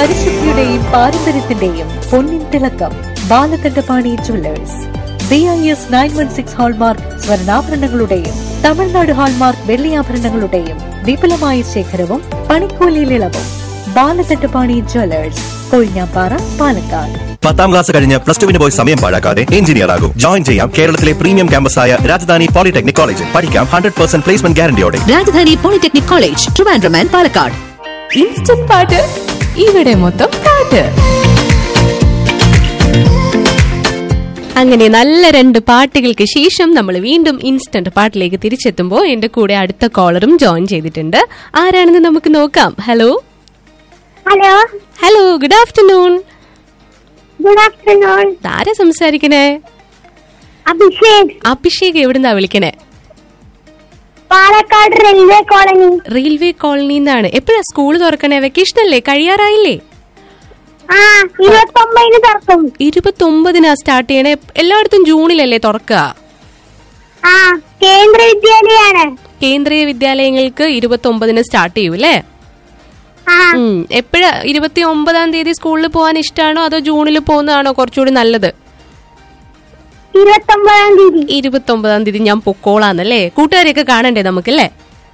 പരിശുദ്ധിയുടെയും പാരമ്പര്യത്തിന്റെയും പൊന്നിൻ തിളക്കം Balakandapani jewellers. BIS 916 hallmark സ്വർണ്ണാഭരണങ്ങളുടെയും Tamil Nadu hallmark വെള്ളിയാഭരണങ്ങളുടെയും വിപുലമായ ശേഖരവും പണിക്കൂലിയിൽ ഇളവും. ബാലകണ്ഠപാണി ജുവല്ലേഴ്സ്, കൊഴിഞ്ഞാപ്പാറ, പാലക്കാട്. 10ാം ക്ലാസ് കഴിഞ്ഞ് +2 പോയി സമയം പാഴാക്കാതെ എഞ്ചിനീയർ ആകും. ജോയിൻ ചെയ്യാം കേരളത്തിലെ പ്രീമിയം ക്യാമ്പസായ രാജധാനി പോളിടെക്നിക് കോളേജിൽ. പഠിക്കാം 100% placement ഗ്യാരണ്ടിയോടെ. Rajdhani polytechnic college, Trivandrum and Palakkad. Instant പാട്ട്, ഇവിടെ മൊത്തം പാട്ട്. അങ്ങനെ നല്ല 2 പാട്ടുകൾക്ക് ശേഷം നമ്മൾ വീണ്ടും ഇൻസ്റ്റന്റ് പാട്ടിലേക്ക് തിരിച്ചെത്തുമ്പോൾ എന്റെ കൂടെ അടുത്ത കോളറും ജോയിൻ ചെയ്തിട്ടുണ്ട്. ആരാണെന്ന് നമുക്ക് നോക്കാം. Hello hello hello, good afternoon. Good afternoon. ആരാ സംസാരിക്കണേ? അഭിഷേക്. അഭിഷേക് എവിടുന്നാ വിളിക്കണേ? Palakkad railway colony. റെയിൽവേ കോളനിന്നാണ്. എപ്പോഴാ സ്കൂൾ തുറക്കണേ? വെക്കേഷൻ അല്ലേ, കഴിയാറായില്ലേ? 29 തുറക്കും. 29 സ്റ്റാർട്ട് ചെയ്യണേ. എല്ലായിടത്തും ജൂണിലല്ലേ തുറക്കുക? കേന്ദ്ര വിദ്യാലയാണ്. കേന്ദ്രീയ വിദ്യാലയങ്ങൾക്ക് 29 സ്റ്റാർട്ട് ചെയ്യൂ അല്ലേ? എപ്പോഴാ 29 തീയതി സ്കൂളിൽ പോകാൻ ഇഷ്ടമാണോ അതോ ജൂണിൽ പോകുന്നതാണോ കുറച്ചുകൂടി നല്ലത്? 29 തീയതി ഞാൻ പൊക്കോളാന്നല്ലേ. കൂട്ടുകാരെയൊക്കെ കാണണ്ടേ നമുക്കല്ലേ?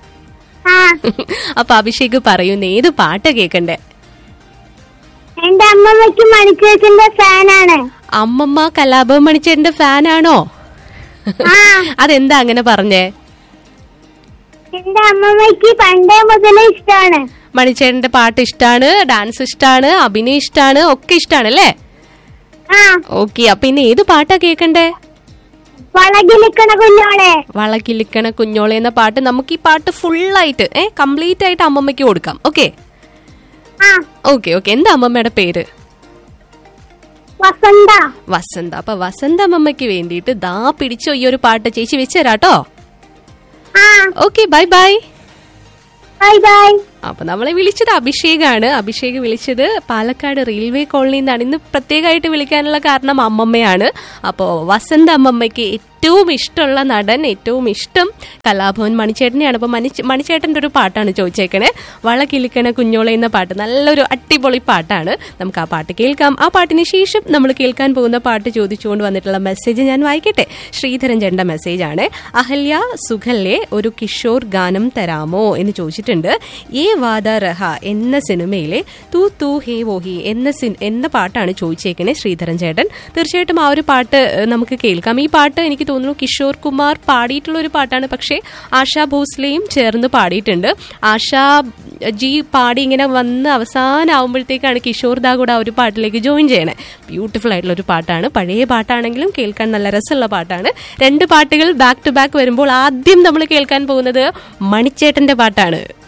അപ്പൊ അഭിഷേക് പറയുന്ന ഏത് പാട്ടാ കേക്കണ്ടേ? എന്റെ അമ്മമ്മയ്ക്ക് മണിച്ചേട്ടന്റെ ഫാനാണ്. അമ്മമ്മ കലാഭവൻ മണിച്ചേട്ടന്റെ ഫാനാണോ? അതെന്താ അങ്ങനെ പറഞ്ഞേ? എന്റെ അമ്മമ്മയ്ക്ക് പണ്ടേ മുതലേ ഇഷ്ടമാണ്. മണിച്ചേട്ടന്റെ പാട്ട് ഇഷ്ടാണ്, ഡാൻസ് ഇഷ്ടാണ്, അഭിനയം ഇഷ്ടാണ്, ഒക്കെ ഇഷ്ടാണല്ലേ? ഓക്കെ. അപ്പൊ ഇന്ന് ഏത് പാട്ടാ കേക്കണ്ടേ? വളകിലിക്കണ കുഞ്ഞോളെ. വളകിലിക്കണ കുഞ്ഞോളെ എന്ന പാട്ട്. നമുക്ക് ഈ പാട്ട് ഫുള്ളായിട്ട് കംപ്ലീറ്റ് ആയിട്ട് അമ്മമ്മയ്ക്ക് കൊടുക്കാം. Okay okay okay. എന്താ അമ്മമ്മയുടെ പേര്? വസന്ത. വസന്ത. അപ്പൊ വസന്ത അമ്മമ്മയ്ക്ക് വേണ്ടിയിട്ട് ദാ പിടിച്ചോ ഈ ഒരു പാട്ട് ചേച്ചി വെച്ചുതരാട്ടോ. Okay, bye bye. Bye bye. അപ്പൊ നമ്മളെ വിളിച്ചത് അഭിഷേകാണ്. അഭിഷേക് വിളിച്ചത് പാലക്കാട് റെയിൽവേ കോളനിയിൽ നിന്നാണ്. ഇന്ന് പ്രത്യേകമായിട്ട് വിളിക്കാനുള്ള കാരണം അമ്മമ്മയാണ്. അപ്പോ വസന്ത അമ്മമ്മയ്ക്ക് ഏറ്റവും ഇഷ്ടമുള്ള നടൻ, ഏറ്റവും ഇഷ്ടം കലാഭവൻ മണിച്ചേട്ടനെയാണ്. അപ്പൊ മണിച്ചേട്ടന്റെ ഒരു പാട്ടാണ് ചോദിച്ചേക്കണേ. വളകിലിക്കണ കുഞ്ഞോളെ എന്ന പാട്ട് നല്ലൊരു അടിപൊളി പാട്ടാണ്. നമുക്ക് ആ പാട്ട് കേൾക്കാം. ആ പാട്ടിന് ശേഷം നമ്മൾ കേൾക്കാൻ പോകുന്ന പാട്ട് ചോദിച്ചുകൊണ്ട് വന്നിട്ടുള്ള മെസ്സേജ് ഞാൻ വായിക്കട്ടെ. ശ്രീധരൻ ചേട്ടന്റെ മെസ്സേജ് ആണ്. അഹല്യ സുഖല്ലേ, ഒരു കിഷോർ ഗാനം തരാമോ എന്ന് ചോദിച്ചിട്ടുണ്ട്. ഏ വാദ രഹ എന്ന സിനിമയിലെ തൂ തൂ ഹേ വോഹി എന്ന പാട്ടാണ് ചോദിച്ചേക്കണേ ശ്രീധരൻ ചേട്ടൻ. തീർച്ചയായിട്ടും ആ ഒരു പാട്ട് നമുക്ക് കേൾക്കാം. ഈ പാട്ട് എനിക്ക് തോന്നുന്നു കിഷോർ കുമാർ പാടിയിട്ടുള്ള ഒരു പാട്ടാണ്. പക്ഷേ ആശാ ഭോസ്ലെയും ചേർന്ന് പാടിയിട്ടുണ്ട്. ആശാ ജി പാടി ഇങ്ങനെ വന്ന് അവസാനമാകുമ്പോഴത്തേക്കാണ് കിഷോർ ദാ കൂടെ ആ ഒരു പാട്ടിലേക്ക് ജോയിൻ ചെയ്യണേ. ബ്യൂട്ടിഫുൾ ആയിട്ടുള്ള ഒരു പാട്ടാണ്. പഴയ പാട്ടാണെങ്കിലും കേൾക്കാൻ നല്ല രസമുള്ള പാട്ടാണ്. 2 പാട്ടുകൾ ബാക്ക് ടു ബാക്ക് വരുമ്പോൾ ആദ്യം നമ്മൾ കേൾക്കാൻ പോകുന്നത് മണിച്ചേട്ടന്റെ പാട്ടാണ്.